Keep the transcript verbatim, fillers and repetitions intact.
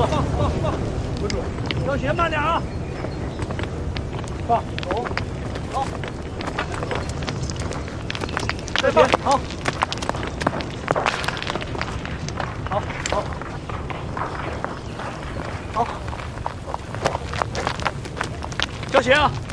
放放放放，稳住，小鞋慢点啊！放，走，好，再放，好，好，好，好，小鞋啊！